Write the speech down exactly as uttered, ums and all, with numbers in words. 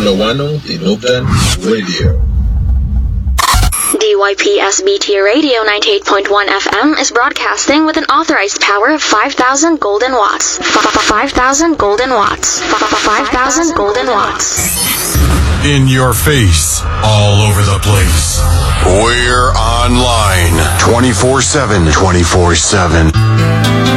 Ilocano Tinubdan Radio. D Y P S B T Radio ninety-eight point one F M is broadcasting with an authorized power of five thousand golden watts. five thousand golden watts. five thousand golden watts. In your face, all over the place. We're online twenty-four seven. twenty-four seven.